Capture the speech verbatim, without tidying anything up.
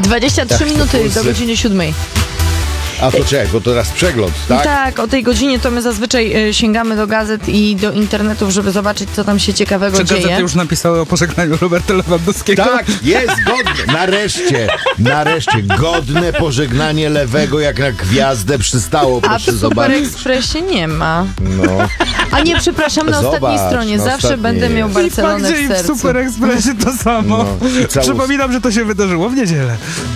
dwadzieścia trzy Jak to minuty Polsce- do godziny siódmej. A to czekaj, bo to teraz przegląd, tak? Tak, o tej godzinie to my zazwyczaj y, sięgamy do gazet i do internetów, żeby zobaczyć, co tam się ciekawego Czy dzieje. gazety już napisały o pożegnaniu Roberta Lewandowskiego? Tak, jest godne. Nareszcie, nareszcie, godne pożegnanie Lewego, jak na gwiazdę przystało, A proszę w Super zobaczyć. Ekspresie nie ma. No. A nie, przepraszam, na Zobacz, ostatniej stronie. na Zawsze ostatniej będę miał jest. I fakt, Barcelonę że i w w sercu. Super Expressie to samo. No, i całus- Przypominam, że to się wydarzyło w niedzielę.